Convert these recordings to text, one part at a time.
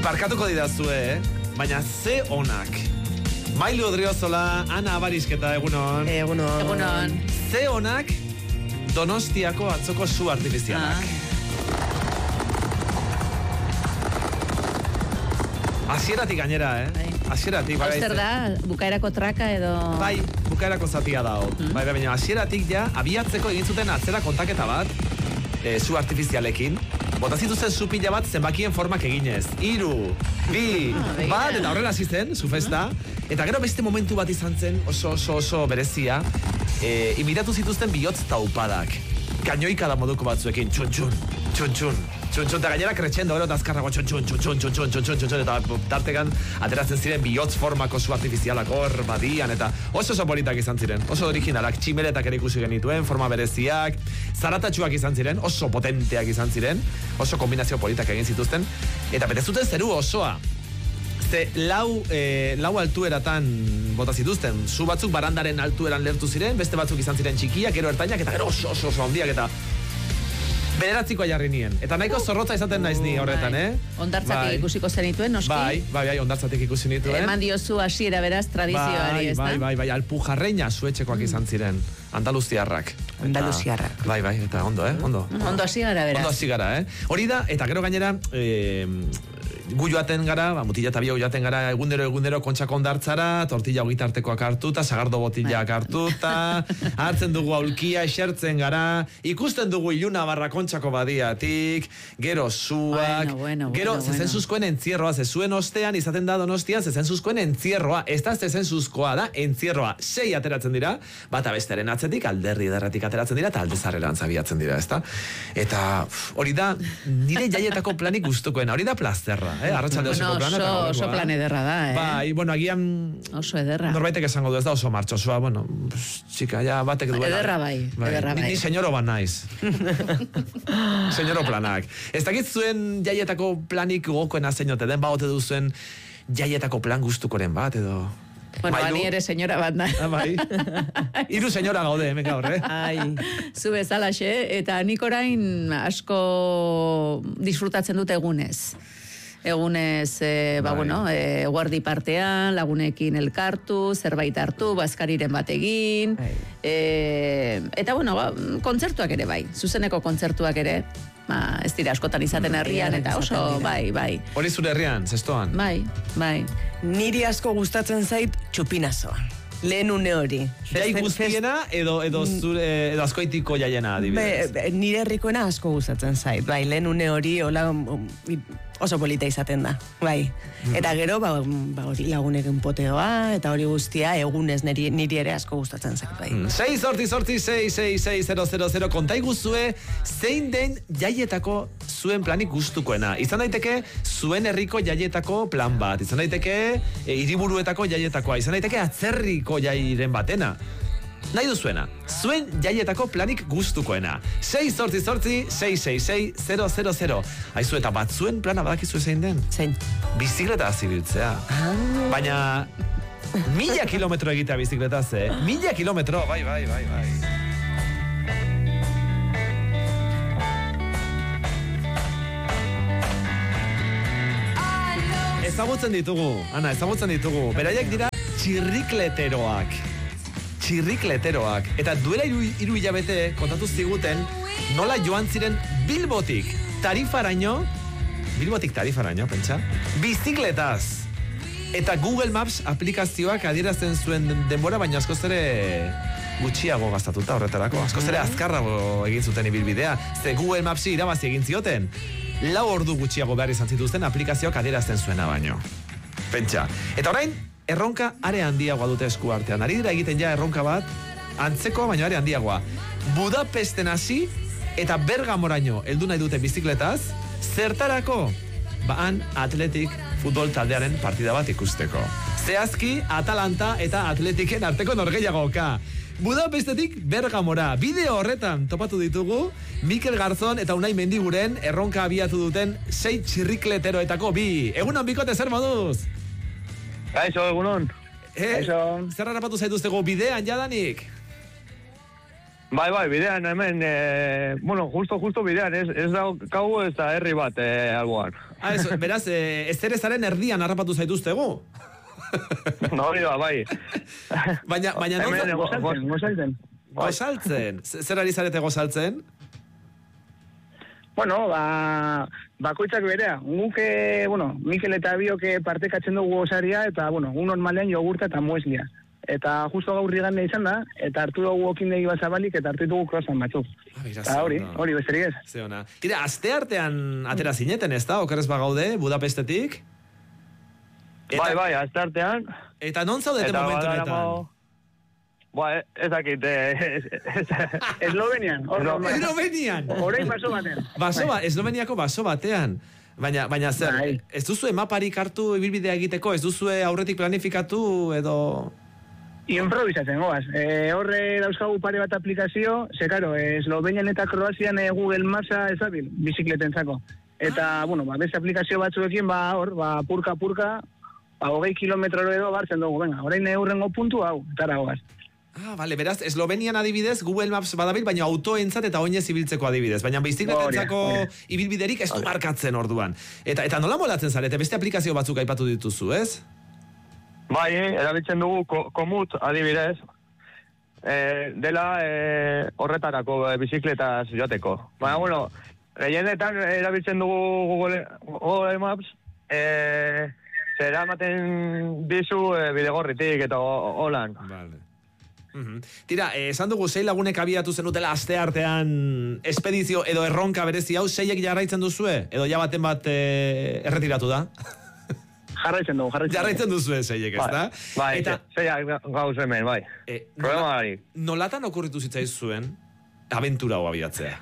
barkatuko didazue, baina ze onak. Mailu Odriozola, Ana Abarisketa, egunon. Egunon. Ze onak Donostiako atzoko su artifizialak. Hasieratik gainera, Hasieratik. Hau zer da, bukaerako traka edo... Bai, bukaerako zatia da, Bai, baina hasieratik ja, abiatzeko egin zuten atzera kontaketa bat, su artifizialekin, bota zituzten su pila bat zenbakien formak eginez. 3, 2, bat, eta horrela hasi zen, su festa, eta gero beste momentu bat izan zen, oso berezia, imitatu zituzten bihotz taupadak. Kainoikada moduko batzuekin, txun, eta gainera kretxendo, eta azkarrago txun, eta tartekan ateratzen ziren bihotz formako su artifizialak hor, badian, eta oso politak izan ziren, oso originalak, tximeletak ere ikusi genituen, forma bereziak, zaratatxuak izan ziren, oso potenteak izan ziren, oso kombinazio politak egin zituzten, eta betezuten zeru osoa. Ze lau altueratan bota zituzten, zu batzuk barandaren altueran lertu ziren, beste batzuk izan ziren txikiak, gero ertainak, eta gero oso handiak, eta bederatzikoa jarri nien. Eta nahiko zorrotza izaten naiz ni horretan, Hondartzatik ikusiko zenituen, noski? Bai, hondartzatik ikusi nituen. Eman diozu hasiera beraz tradizioari, ez da? Bai, Alpujarreina suetxekoak izan ziren. Andaluziarrak. Bai, eta ondo, ondo. Ondo hasi gara, beraz. Ondo hasi gara, Hori da, eta gero gainera, gu joaten gara, mutila eta biok joaten gara egunero kontxako ondartzara, tortilla ogitartekoak hartuta, sagardo botillak hartuta, hartzen dugu aulkia, esertzen gara, ikusten dugu iluna barra kontxako badiatik, gero zuak, gero zezenzuzkoen entzierroa, zezuen ostean izaten da Donostian, zezenzuzkoen entzierroa, ez da zezenzuzkoa da, entzierroa, 6 ateratzen dira, bata besteren atzetik, alderri derretik ateratzen dira, eta aldezarrelan zabiatzen dira, ez da? Eta hori da, nire jaietako planik gustukoena, hori da plazterra. Arratsalde osoko plana. Oso plan ederra da, Bai, agian... Oso ederra. Norbaitek esango du, ez da oso martxosua, txika, ja, batek duela. Ederra bai. Ni senyoro ban naiz. Senyoro planak. Ez dakit zuen jaietako planik gokoena zeinote, den bagote duzuen jaietako plan gustukoren bat, edo... Ni ere senyora bat da. Bai. 3 senyora gaude, hemen gaur, Zu bezalaxe, eta nik orain asko disfrutatzen dut egunez. Guardi partean, lagunekin elkartu, zerbait hartu, bazkariren bat egin, eta kontzertuak ere bai, zuzeneko kontzertuak ere, ez dira askotan izaten herrian, eta oso, bai. Hori zure herrian, zestoan? Bai. Niri asko gustatzen zait txupinazoa. Lehen une hori. Jai guztiena edo askoitiko jaiena, adibidez? Nire herrikoena asko gustatzen zait. Bai, lehen une hori oso polita izaten da. Bai. Eta gero, hori lagunekin poteoa, eta hori guztia egunez niri ere asko gustatzen zait. Bai. 6-6-6-6-6-0-0-0 konta iguzue zein den jaietako zuen planik gustukoena. Izan daiteke zuen herriko jaietako plan bat. Izan daiteke hiriburuetako jaietakoa. Izan daiteke atzerriko jairen batena. Nahi duzuena, zuen jaietako planik gustukoena. 6-6-6-6-6-6-0-0-0. Aizu, eta bat zuen plana badakizu zein den? Zein? Bizikleta zibiltzea. Baina 1000 kilometro egitea bizikletaz, 1000 kilometro, bai. Ezagutzen ditugu, Ana, Beraiek dira txirrikleteroak. Eta duela 3 hilabete kontatu ziguten nola joan ziren Bilbotik tarifaraino, pentsa, bizikletaz. Eta Google Maps aplikazioak adierazten zuen denbora, baina askoz ere gutxiago gastatuta horretarako. Askoz ere azkarrago egin zuten ibilbidea. Ze Google Mapsi irabazi egin zioten. 4 ordu gutxiago behar izan zituzten aplikazioak adierazten zuena baino. Pentsa. Eta orain, erronka are handiagoa dute esku artean. Ari dira egiten ja erronka bat, antzeko baino are handiagoa. Budapesten hasi eta Bergamoraino heldu nahi dute bizikletaz, zertarako? Han Atletik futbol taldearen partida bat ikusteko. Zehazki, Atalanta eta Atletiken arteko norgehiagoka. Budapestetik Bergamora. Bideo horretan topatu ditugu Mikel Garzón eta Unai Mendiguren erronka abiatu duten 6 txirrikleteroetako 2. Egunon, bikote, zer moduz? Kaixo, egunon. Zer harrapatu zaituztego bidean jadanik? Bai, bidean hemen, justo bidean, ez da kau ez da herri bat alboan. Eso, beraz, ezerezaren erdian harrapatu zaituztegu? Hori da, bai. Baina Hemen, gozaltzen. Zer ari zarete gozaltzen? Bueno, bakoitzak berea. Guk, Mikel eta Biok partekatzen dugu gozaria, eta, un normalean jogurta eta mueslia. Eta justo gaur rigane izan da, eta hartu dugu okindegi bat zabalik, eta hartu dugu krosan batzuk. Eta hori besterik ez. Zeona. Tira, aste artean atera zineten, ez da? Okerrez bagaude, Budapestetik? Bai, aste artean. Eta non zaudete momentu honetan? Ez dakit, Eslovenian. Horein baso batean. Esloveniako baso batean. Baina zer, ez duzue maparik hartu ibilbidea egiteko? Ez duzue aurretik planifikatu edo... Improvisatzen, goaz. Horre dauzkagu pare bat aplikazio, karo, Eslovenian eta Kroazian Google Mapsa ezabil, bizikletentzako. Eta, beste aplikazio batzuekin, purka, 20 kilometro edo bartzen dugu, orain eurrengo puntu hau, eta goaz. Bale, beraz, Eslovenian adibidez, Google Maps badabil, baina autoentzat eta oinez ibiltzeko adibidez. Baina bizikletentzako ibilbiderik ez du markatzen orduan. Eta nola molatzen zarete, beste aplikazio batzuk aipatu dituzu, ez? Bai, erabiltzen dugu komut adibidez, dela horretarako bizikletaz joateko. Baina, gehienetan erabiltzen dugu Google Maps, zera ematen dizu bidegorritik eta holan. Vale. Tira, esan dugu 6 lagunek abiatu zenutela aste artean espedizio edo erronka berezi hau 6ek jarraitzen duzue? Edo ja baten bat erretiratu da? Jarraitzen duzue 6ek, ez da? Bai, 6ak gauz hemen, bai. Problema gari. Nolatan okurritu zitzaiz zuen abentura hau abiatzea?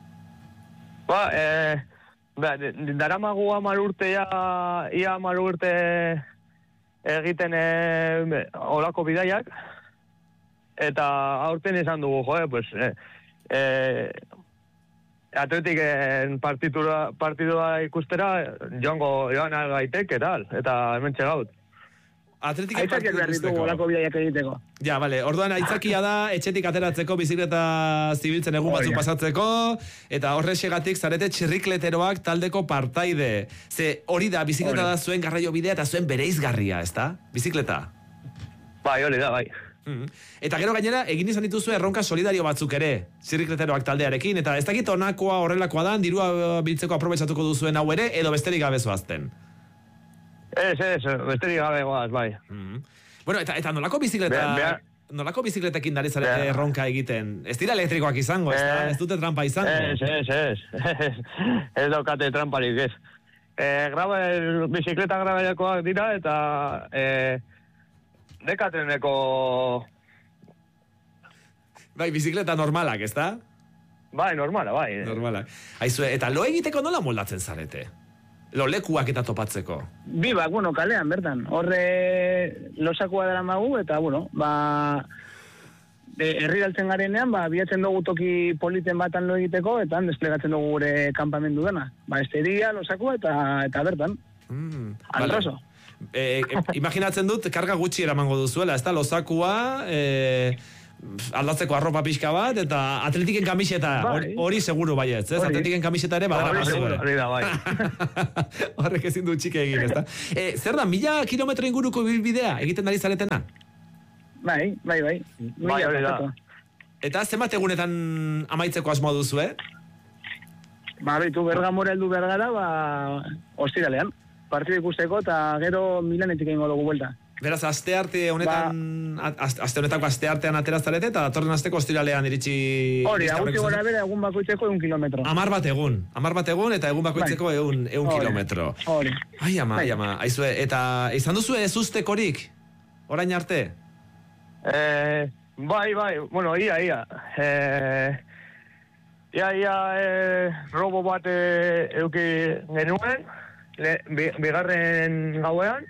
Daramagu 10 urte, ia 10 urte egiten olako bidaiak, eta aurten esan dugu, Atletiken partidua ikustera joan gaitek, eta hemen txegaut. Atletiken partidua ikusteko. Aitzakiak behar ditugu olako bidaiak egiteko. Ja, bale, orduan aitzakia da, etxetik ateratzeko, bizikleta zibiltzen egun batzuk pasatzeko, eta horrexegatik zarete txirrikleteroak taldeko partaide. Ze hori da, bizikleta da zuen garraio bidea eta zuen bereizgarria, ez da? Bizikleta? Bai, hori da, bai. Eta gero gainera, egin izan dituzu erronka solidario batzuk ere, zirrikleteroak taldearekin, eta ez dakit honakoa horrelakoa da, dirua biltzeko aprobetsatuko duzuen hau ere, edo besterik gabe zoazten? Ez, besterik gabe goaz, bai. Bueno, eta nolako bizikleta... Nolako bizikletekin dari zarete erronka egiten? Ez dira elektrikoak izango, ez dute trampa izango? Ez daukate tramparik, ez. Bizikleta grabaiakoak dira, eta... Dekateneko... Bai, bizikleta normalak, ez da? Bai, bai. Normalak. Aizue, eta lo egiteko nola moldatzen zarete? Lo lekuak eta topatzeko? Kalean, bertan. Horre losakua dara magu, eta, herri garenean, biatzen dugu toki politen batan lo egiteko, eta desplegatzen dugu gure kanpamendu dena. Esteria, losakua, eta bertan. Altroso. Imaginatzen dut, karga gutxi eramango duzuela, ez da, losakua, aldatzeko arropa pixka bat, eta atletiken kamiseta, hori seguru baietz, ez? Atletiken kamiseta ere badara mazue. Hori da, bai. Horrek ezin du txike egin, ez da? Zer da, 1000 kilometro inguruko bilbidea egiten ari zaretena? Bai. Bai, hori da. Eta zenbat egunetan amaitzeko asmoa duzu, Bitu Bergamora heldu behar gara, ostiralean. Partidu ikusteko, eta gero Milanetik egingo dugu buelta. Beraz, aste honetako aste artean aterazarete, eta datorren asteko ostiralean iritsi... Hori, agutzi gora bera, egun bakoitzeko 1 kilometro. 10 bat egun, eta egun bakoitzeko 1 kilometro. Hori. Ai, ama. Aizue, eta izan duzu ez ustekorik? Orain arte? Bai, ia. Ia, robo bat euki genuen, bigarren gauean,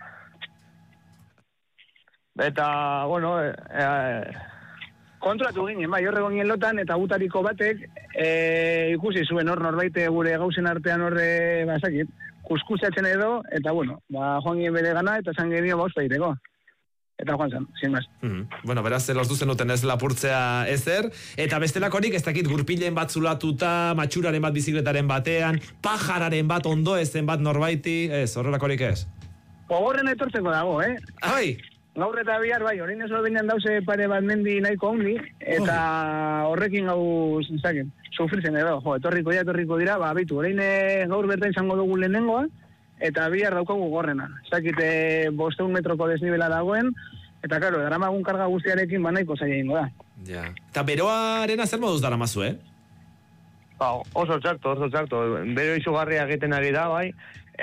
eta, kontratu ginen, horre gonien lotan, eta gutariko batek ikusi zuen hor norbaite gure gauzen artean horre basakit, kuskusatzen edo, eta joan ginen bere gana, eta zan genio bauzta iteko. eta joan zen, sin más. Bueno, beraz, lortu zenuten ez lapurtzea ezer, eta bestelakorik ez dakit gurpilen bat zulatuta, matxuraren bat bizikletaren batean, pajararen bat ondo ezen bat norbaiti, ez, horrelakorik ez? Gogorren etortzeko dago, Ai! Gaur eta bihar, bai, orain ez benean dauze pare bat mendi nahiko ondi, eta horrekin gau, zaken, sufritzen edo, etorriko dira, bitu, orain gaur bertan izango dugu lehenengoa, eta bihar daukagu gorrena. Zakite 500 metroko desnibela dagoen, eta karo, daramagun karga guztiarekin nahiko zaila ingo da. Ja. Eta beroaren zer moduz daramazu, Oso txarto. Bero izugarria egiten ari da, bai.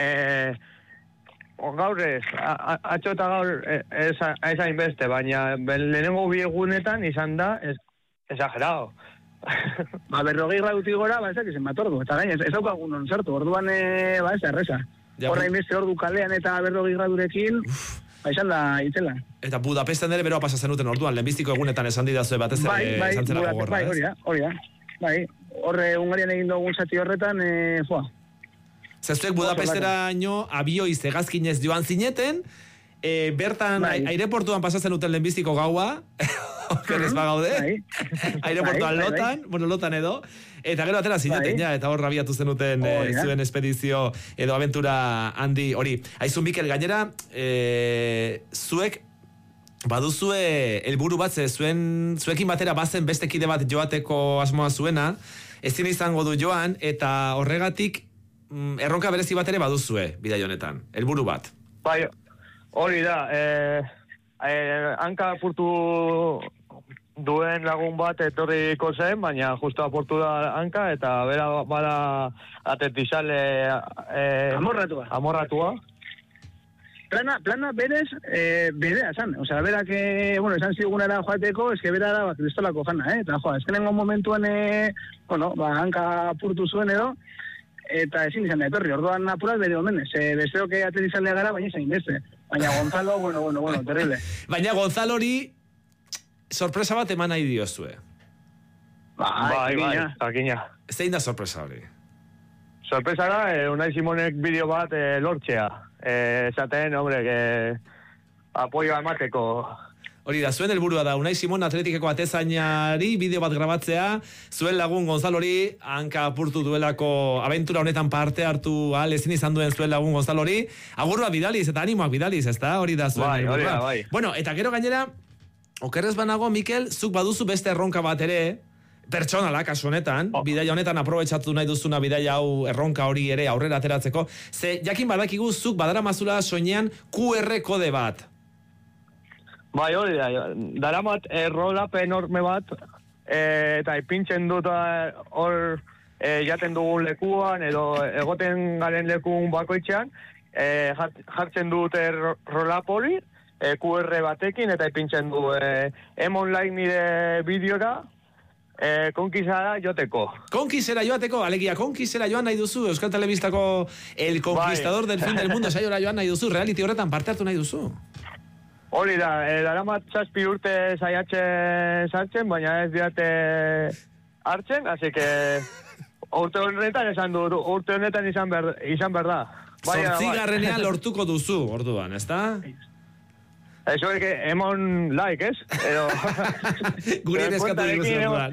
Gaur ez, atxo eta gaur ez hainbeste, baina lehenengo bi egunetan izan da exagerado. 40 gradutik gora, ez dakizen bat ordu, eta gain, ez daukagun onzartu, orduan, ez erreza. Horrein beste ordu kalean eta 40 gradurekin, izan da itzela. Eta Budapesten ere beroa pasatzen duten orduan, lehenbiztiko egunetan esan didazue batez ere zantzera gogorra, ez? Hori da. Bai, horre Hungarian egin dugun zati horretan, Zezuek Budapesteraino abioiz hegazkinez joan zineten, bertan aireportuan pasatzen duten lehenbiziko gaua, okerrez bagaude, aireportuan lotan, lotan edo, eta gero atera zineten, eta hor rabiatu zenuten zuen espedizio edo aventura handi hori. Aizu, Mikel, gainera, zuek baduzue helburu bat, zuekin batera bazen beste kide bat joateko asmoa zuena, ezin izango du joan, eta horregatik erronka berezi bat ere baduzue, bidai honetan, helburu bat. Bai, hori da, hanka apurtu duen lagun bat etorriko zen, baina justo apurtu da hanka, eta bera bada atletizale amorratua. Plana berez, berea zan. Osea, berak, esan zigunara joateko, eske bera da kristolako jana, eta ezkenengo momentuan, hanka apurtu zuen edo, eta ezin izan da etorri, orduan apurat bere omenez. Besteok atletizalea gara, baina zain beste. Baina Gonzalo, bueno, terrible. Baina Gonzalo hori sorpresa bat eman nahi diozue. Bai, jakina. Zein da sorpresa hori? Sorpresa da, Unai Simonek bideo bat lortzea. Esaten, hombre, apoioa emateko. Hori da, zuen helburua da, Unai Simon atletikeko atezainari bideo bat grabatzea, zuen lagun Gonzalori, hanka apurtu duelako abentura honetan parte hartu ezin izan duen zuen lagun Gonzalori, agurra bidaliz eta animoak bidaliz, ez da? Hori da zuen helburua. Bai. Bueno, eta gero gainera, okerrez banago, Mikel, zuk baduzu beste erronka bat ere, pertsonala, kasu honetan, bidaia honetan aprobetxatu nahi duzuna bidaia hau erronka hori ere aurrera ateratzeko, ze jakin badakigu zuk badaramazula soinean QR kode bat. Bai, hori da, daramat roll-up enorme bat, eta ipintzen dut hor jaten dugun lekuan, edo egoten garen lekun bakoitzean, jartzen dut roll-up hori, QR batekin, eta ipintzen du emon like nire bideora, konkizara joateko. Konkizera joateko, alegia, konkizera joan nahi duzu, Euskal Telebistako El Conquistador del Fin del Mundo saiora joan nahi duzu, reality horretan parte hartu nahi duzu. Hori da, daramat 7 urte saiatzen sartzen, baina ez diate hartzen, así que urte honetan urte honetan izan behar da. Zortzigarrenean lortuko duzu, orduan, ezta? Eso es que emon like, ez? Gurien eskatu diguzu orduan.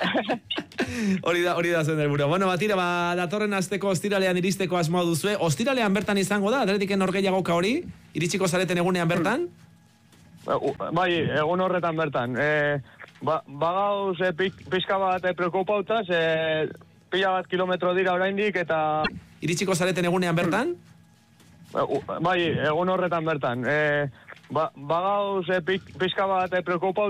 Hori da zen helburua. Bueno, batira, datorren asteko ostiralean iristeko asmoa duzue. Ostiralean bertan izango da, Atletiken norgehiagoka hori? Iritsiko zareten egunean bertan? Bai, egun horretan bertan. Bagauz pixka bat preocupautaz, pila bat kilometro dira oraindik eta... Iritsiko zareten egunean bertan? Bai, egun horretan bertan. Bagauz pixka bat preocupautaz,